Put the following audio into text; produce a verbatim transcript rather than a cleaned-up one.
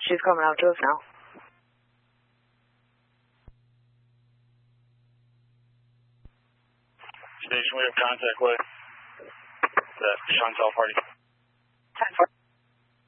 She's coming out to us now. Station, we have contact with the Chantal party.